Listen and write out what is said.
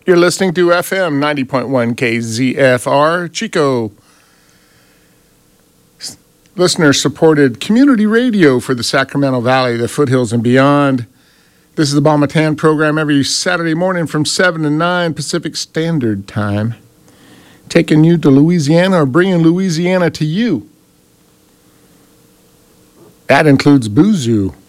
You're listening to FM 90.1 KZFR, Chico. Listener-supported community radio for the Sacramento Valley, the foothills, and beyond. This is the Bomatan program every Saturday morning from 7 to 9 Pacific Standard Time. Taking you to Louisiana or bringing Louisiana to you. That includes Boozoo.